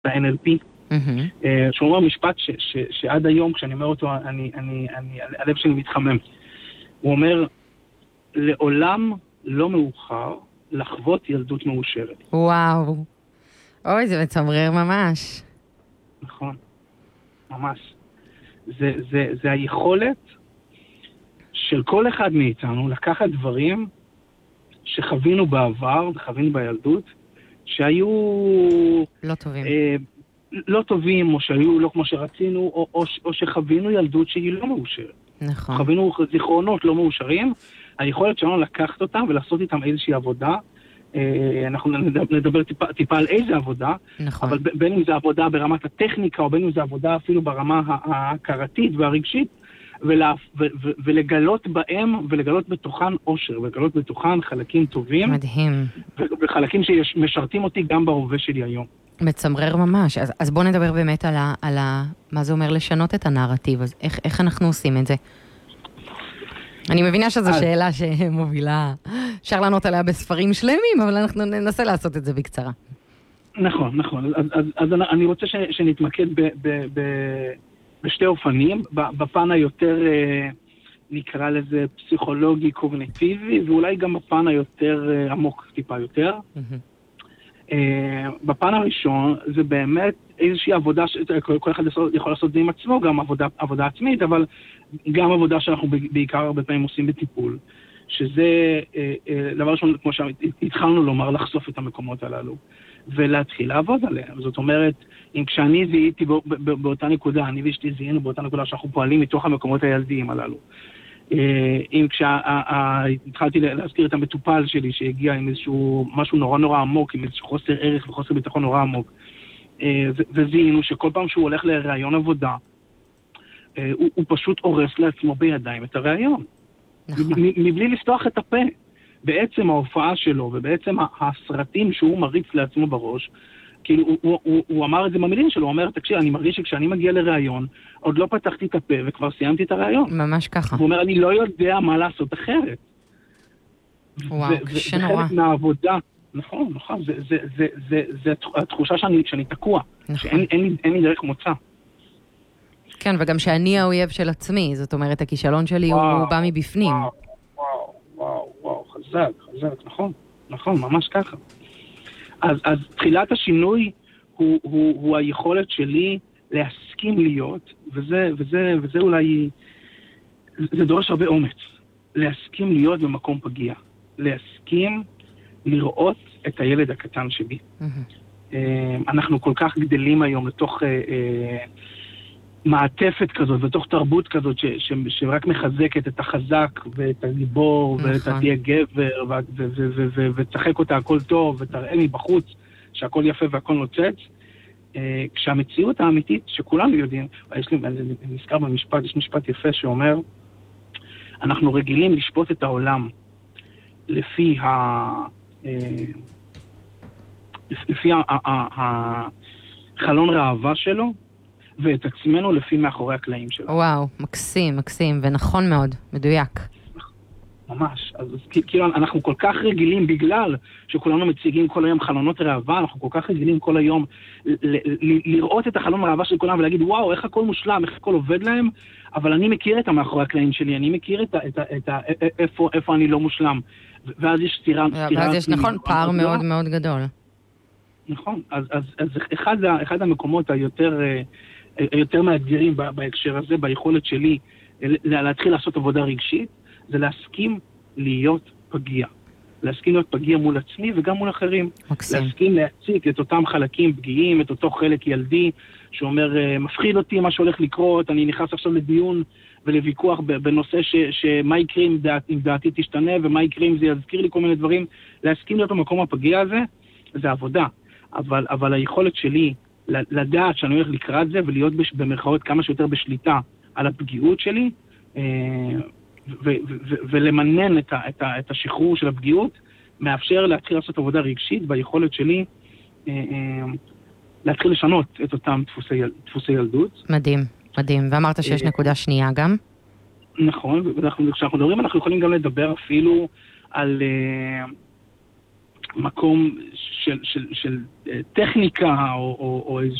ה-NLP, שהוא אומר משפט שעד היום, כשאני אומר אותו, הלב שלי מתחמם. הוא אומר, לעולם לא מאוחר לחוות ילדות מאושרת. וואו. אוי, זה מצמרר ממש. נכון, ממש. זה היכולת של כל אחד מאיתנו לקחת דברים שחווינו בעבר, וחווינו בילדות, שהיו לא טובים. לא טובים, או שהיו לא כמו שרצינו, או שחווינו ילדות שהיא לא מאושרת. נכון. חווינו זיכרונות לא מאושרים, היכולת שלנו לקחת אותם ולעשות איתם איזושהי עבודה, אנחנו נדבר טיפה על איזה עבודה, נכון. אבל בין אם זה עבודה ברמת הטכניקה, או בין אם זה עבודה אפילו ברמה ההכרתית והרגשית, ולגלות בהם, ולגלות בתוכן אושר, ולגלות בתוכן חלקים טובים. מדהים. וחלקים שמשרתים אותי גם בהווה שלי היום. מצמרר ממש. אז בוא נדבר באמת על מה זה אומר לשנות את הנרטיב. אז איך אנחנו עושים את זה? אני מבינה שזו שאלה שמובילה, אפשר לענות עליה בספרים שלמים, אבל אנחנו ננסה לעשות את זה בקצרה. נכון. אז אני רוצה שנתמקד בשתי אופנים, בפן היותר, נקרא לזה, פסיכולוגי, קוגניטיבי, ואולי גם בפן היותר עמוק טיפה יותר. בפן הראשון, זה באמת איזושהי עבודה, כל אחד יכול לעשות זה עם עצמו, גם עבודה עצמית, אבל גם עבודה שאנחנו בעיקר הרבה פעמים עושים בטיפול, שזה דבר ראשון, כמו שהתחלנו לומר, לחשוף את המקומות הללו, ולהתחיל לעבוד עליהם. זאת אומרת, אם כשאני זיהיתי באותה נקודה, אני ואשתי זיהינו באותה נקודה שאנחנו פועלים מתוך המקומות הילדיים הללו, אם כשהתחלתי להזכיר את המטופל שלי שהגיע עם איזשהו משהו נורא עמוק, עם איזשהו חוסר ערך וחוסר ביטחון נורא עמוק, וזיהינו שכל פעם שהוא הולך לרעיון עבודה, הוא פשוט הורס לעצמו בידיים את הרעיון. מבלי לפתוח את הפה. בעצם ההופעה שלו ובעצם הסרטים שהוא מריץ לעצמו בראש, כאילו הוא אמר את זה במילים שלו, הוא אומר, תקשיב, אני מרגיש שכשאני מגיע לרעיון, עוד לא פתחתי את הפה וכבר סיימתי את הרעיון. ממש ככה. הוא אומר, אני לא יודע מה לעשות אחרת. וואו, קשה נורא. זה חלק מהעבודה, נכון, זה התחושה שאני תקוע, שאין לי דרך מוצא. כן, וגם שאני האויב של עצמי, זאת אומרת, הכישלון שלי הוא בא מבפנים. וואו, חזק, נכון, ממש ככה. אז תחילת השינוי הוא היכולת שלי להסכים להיות, וזה אולי, זה דורש הרבה אומץ, להסכים להיות במקום פגיע, להסכים לראות את הילד הקטן שבי. אנחנו כל כך גדלים היום לתוך מעטפת כזאת, בתוך תרבות כזאת שרק מחזקת את החזק ואת הגיבור ואת תהיה גבר ותשחק אותה הכל טוב ותראה לי בחוץ שהכל יפה והכל נוצץ, כשהמציאות האמיתית שכולנו יודעים, אני נזכר במשפט, יש משפט יפה שאומר, אנחנו רגילים לשפוט את העולם לפי החלון ראווה שלו, ואת עצמנו לפי מאחורי הקלעים שלו. וואו, מקסים, ונכון מאוד, מדויק. ממש. אז כאילו אנחנו כל כך רגילים, בגלל שכולנו מציגים כל היום חלונות ראווה, אנחנו כל כך רגילים כל היום לראות את החלון ראווה של כולם ולהגיד, וואו, איך הכל מושלם, איך הכל עובד להם, אבל אני מכיר את המאחורי הקלעים שלי, אני מכיר איפה אני לא מושלם. ואז יש סתירה. ואז יש, נכון, פער מאוד מאוד גדול. נכון. אז אחד המקומות היותר מאתגרים בהקשר הזה, ביכולת שלי להתחיל לעשות עבודה רגשית, זה להסכים להיות פגיע. להסכים להיות פגיע מול עצמי וגם מול אחרים. להסכים להציג את אותם חלקים פגיעים, את אותו חלק ילדי, שאומר, מפחיד אותי מה שהולך לקרות, אני נכנס עכשיו לדיון ולוויכוח בנושא שמה יקרה אם דעתי תשתנה, ומה יקרה אם זה יזכיר לי כל מיני דברים. להסכים להיות במקום הפגיע הזה, זה עבודה. אבל היכולת שלי לדעת שאני הולך לקראת זה, ולהיות במרכאות כמה שיותר בשליטה על הפגיעות שלי, ולמנן את השחרור של הפגיעות, מאפשר להתחיל לעשות עבודה רגשית ביכולת שלי להתחיל לשנות את אותם דפוסי ילדות. מדהים. ואמרת שיש נקודה שנייה גם? נכון, וכשאנחנו מדברים אנחנו יכולים גם לדבר אפילו מקום של טכניקה או